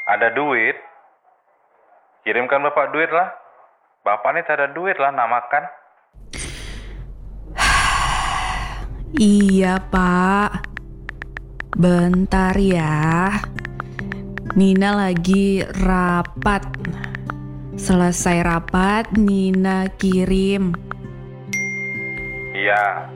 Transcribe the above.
Ada duit? Kirimkan bapak duit lah. Bapak ini tak ada duit lah, nak makan. Iya, Pak. Bentar ya. Nina lagi rapat. Selesai rapat, Nina kirim. Iya,